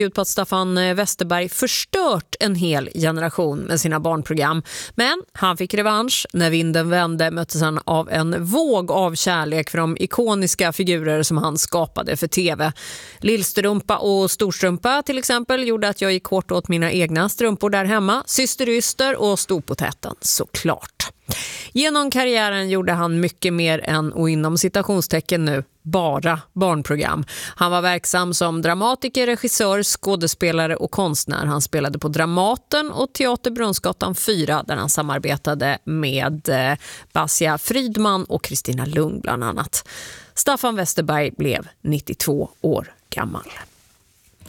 ut på att Staffan Westerberg förstört en hel generation med sina barnprogram. Men han fick revansch. När vinden vände möttes han av en våg av kärlek för de ikoniska figurer som han skapade för tv. Lillstrumpa och Storstrumpa till exempel gjorde att jag gick kort åt mina egna strumpor där hemma. Systeryster och Storpotäten såklart. Genom karriären gjorde han mycket mer än, och inom citationstecken nu, bara barnprogram. Han var verksam som dramatiker, regissör, skådespelare och konstnär. Han spelade på Dramaten och Teater Brunnsgatan 4 där han samarbetade med Basia Fridman och Kristina Lund bland annat. Staffan Westerberg blev 92 år gammal.